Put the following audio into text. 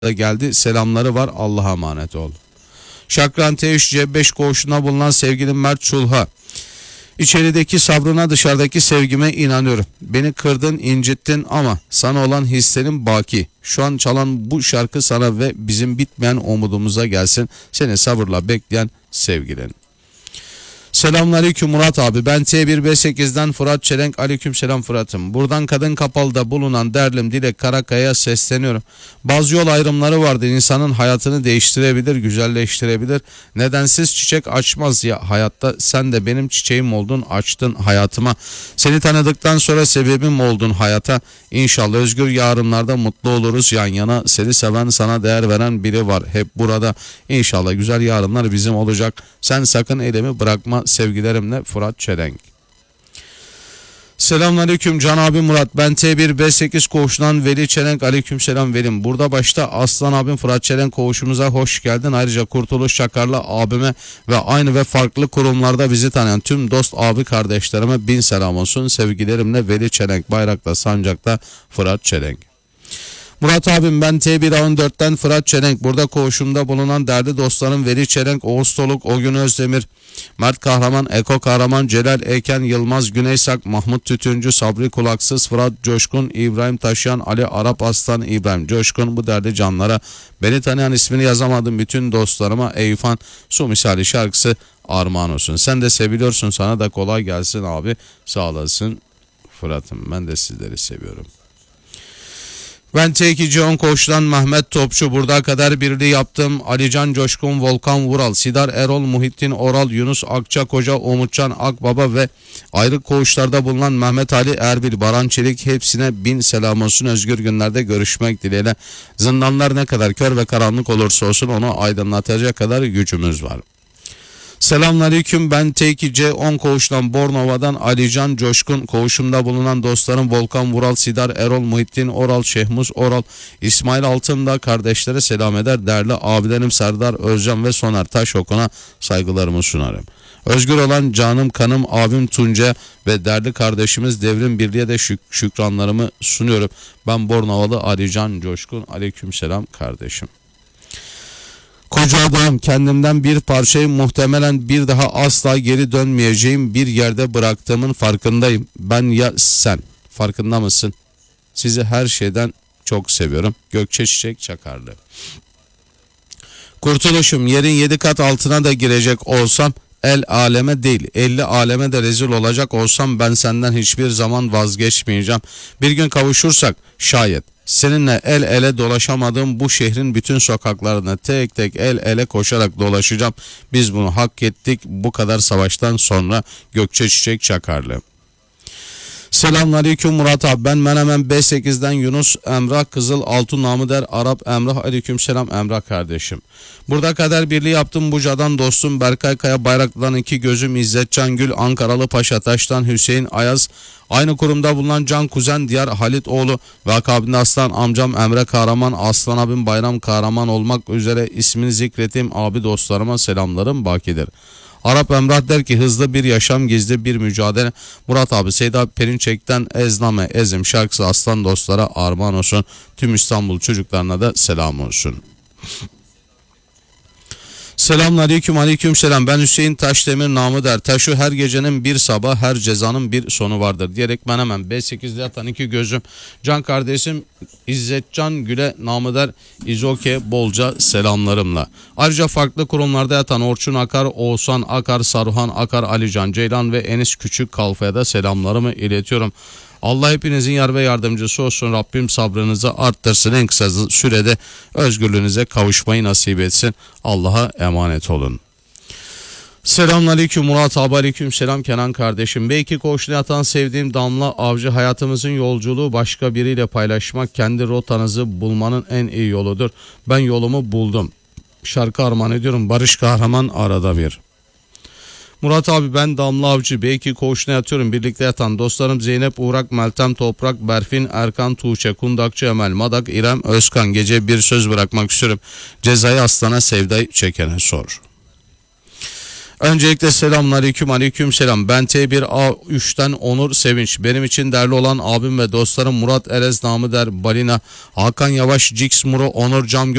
da geldi. Selamları var. Allah'a emanet ol. Şakran T3 C5 koğuşuna bulunan sevgilim Mert Çulha. İçerideki sabrına, dışarıdaki sevgime inanıyorum. Beni kırdın, incittin ama sana olan hislerim baki. Şu an çalan bu şarkı sana ve bizim bitmeyen umudumuza gelsin. Seni sabırla bekleyen sevgilin. Selamünaleyküm Murat abi. Ben T1B8'den Fırat Çelenk. Aleykümselam Fırat'ım. Buradan Kadın Kapalı'da bulunan derlim Dilek Karakaya'ya sesleniyorum. Bazı yol ayrımları vardır. İnsanın hayatını değiştirebilir, güzelleştirebilir. Nedensiz çiçek açmaz ya hayatta. Sen de benim çiçeğim oldun, açtın hayatıma. Seni tanıdıktan sonra sebebim oldun hayata. İnşallah özgür yarınlarda mutlu oluruz yan yana. Seni seven, sana değer veren biri var hep burada. İnşallah güzel yarınlar bizim olacak. Sen sakın elimi bırakma. Sevgilerimle Fırat Çelenk. Selamünaleyküm Can abi Murat. Ben T1B8 koğuşundan Veli Çelenk. Aleykümselam Velim. Burada başta Aslan abim Fırat Çelenk koğuşumuza hoş geldin. Ayrıca Kurtuluş Çakarlı abime ve aynı ve farklı kurumlarda bizi tanıyan tüm dost abi kardeşlerime bin selam olsun. Sevgilerimle Veli Çelenk. Bayrakta Sancak'ta Fırat Çelenk. Murat abim ben T1A14'ten Fırat Çelenk. Burada koğuşumda bulunan değerli dostlarım Veli Çelenk, Oğuz Soluk, Ogün Özdemir, Mert Kahraman, Eko Kahraman, Celal Eken, Yılmaz Güneysak, Mahmut Tütüncü, Sabri Kulaksız, Fırat Coşkun, İbrahim Taşyan, Ali Arap Aslan, İbrahim Coşkun, bu değerli canlara, beni tanıyan ismini yazamadım bütün dostlarıma Eyüphan Su Misali şarkısı armağan olsun. Sen de seviliyorsun, sana da kolay gelsin abi, sağ olasın Fırat'ım, ben de sizleri seviyorum. Ben T2C10 koğuştan Mehmet Topçu. Burada kadar birliği yaptım. Alican Coşkun, Volkan Vural, Sidar Erol, Muhittin Oral, Yunus Akçakoca, Umutcan Akbaba ve ayrı koğuşlarda bulunan Mehmet Ali Erbil, Baran Çelik, hepsine bin selam olsun. Özgür günlerde görüşmek dileğiyle. Zindanlar ne kadar kör ve karanlık olursa olsun onu aydınlatacak kadar gücümüz var. Selamünaleyküm, ben T2C10 koğuştan Bornova'dan Alican Coşkun. Koğuşumda bulunan dostlarım Volkan Vural, Sidar Erol, Muhittin Oral, Şehmus Oral, İsmail Altındağ kardeşlere selam eder. Değerli abilerim Serdar Özcan ve Soner Taşokun'a saygılarımı sunarım. Özgür olan canım kanım abim Tunca ve değerli kardeşimiz Devrim Birliğe de şükranlarımı sunuyorum. Ben Bornovalı Alican Coşkun. Aleykümselam kardeşim. Koca adam, kendimden bir parçayı muhtemelen bir daha asla geri dönmeyeceğim bir yerde bıraktığımın farkındayım. Ben ya sen, farkında mısın? Sizi her şeyden çok seviyorum. Gökçe Çiçek Çakarlı. Kurtuluşum, yerin 7 kat altına da girecek olsam el aleme değil 50 aleme de rezil olacak olsam ben senden hiçbir zaman vazgeçmeyeceğim. Bir gün kavuşursak şayet seninle el ele dolaşamadığım bu şehrin bütün sokaklarını tek tek el ele koşarak dolaşacağım. Biz bunu hak ettik bu kadar savaştan sonra. Gökçe Çiçek Çakarlı. Selamünaleyküm Murat abi. Ben Menemen B8'den Yunus Emrah Kızıl Altun namı der Arap Emrah. Aleykümselam Emrah kardeşim. Burada kader birliği yaptım Buca'dan dostum Berkay Kaya, Bayraklı'dan iki gözüm İzzetcan Gül, Ankaralı Paşataş'tan Hüseyin Ayaz, aynı kurumda bulunan Can Kuzen Diyar Halitoğlu ve akabinde Aslan amcam Emre Kahraman, Aslan abim Bayram Kahraman olmak üzere ismini zikrettiğim abi dostlarıma selamlarım bakidir. Arap Emrah der ki hızlı bir yaşam, gizli bir mücadele. Murat abi Seyda Perinçek'ten Ezname Ezim şarkısı aslan dostlara armağan olsun. Tüm İstanbul çocuklarına da selam olsun. Selamünaleyküm, aleykümselam. Ben Hüseyin Taşdemir namı der. Taşı her gecenin bir sabah, her cezanın bir sonu vardır diyerek ben hemen B8'de yatan iki gözüm can kardeşim İzzetcan Gül'e namı der İzoke bolca selamlarımla. Ayrıca farklı kurumlarda yatan Orçun Akar, Oğuzhan Akar, Saruhan Akar, Alican Ceylan ve Enis Küçük Kalfa'ya da selamlarımı iletiyorum. Allah hepinizin yar ve yardımcısı olsun. Rabbim sabrınızı arttırsın. En kısa sürede özgürlüğünüze kavuşmayı nasip etsin. Allah'a emanet olun. Selamünaleyküm Murat abi. Aleykümselam Kenan kardeşim. Belki koğuşta yatan sevdiğim Damla Avcı, hayatımızın yolculuğu başka biriyle paylaşmak kendi rotanızı bulmanın en iyi yoludur. Ben yolumu buldum. Şarkı armağan ediyorum. Barış Kahraman arada bir. Murat abi ben Damla Avcı, belki koğuşuna yatıyorum. Birlikte yatan dostlarım Zeynep Uğrak, Meltem Toprak, Berfin, Erkan, Tuğçe, Kundakçı, Emel, Madak, İrem, Özkan. Gece bir söz bırakmak istiyorum. Cezayı aslana, sevdayı çekene sor. Öncelikle selamünaleyküm, aleykümselam. Ben T1A3'ten Onur Sevinç. Benim için değerli olan abim ve dostlarım Murat Erez, namı der Balina, Hakan Yavaş, Cix Muro, Onur Cam